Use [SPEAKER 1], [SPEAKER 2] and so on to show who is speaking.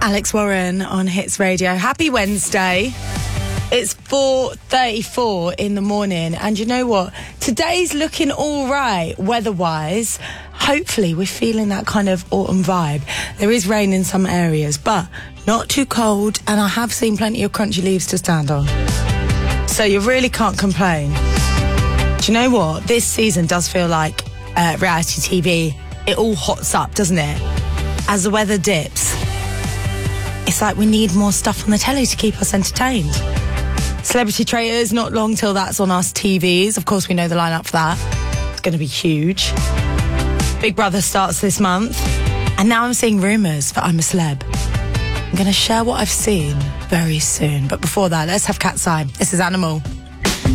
[SPEAKER 1] Alex Warren on Hits Radio. Happy Wednesday. It's 4:34 in the morning, and you know what? Today's looking all right weather-wise. Hopefully we're feeling that kind of autumn vibe. There is rain in some areas, but not too cold, and I have seen plenty of crunchy leaves to stand on. So you really can't complain. Do you know what? This season does feel like reality TV. It all hots up, doesn't it? As the weather dips, it's like we need more stuff on the telly to keep us entertained. Celebrity Traitors, not long till that's on us TVs. Of course, we know the lineup for that. It's going to be huge. Big Brother starts this month. And now I'm seeing rumours for I'm a Celeb. I'm going to share what I've seen very soon. But before that, let's have Cat's Eye. This is Animal.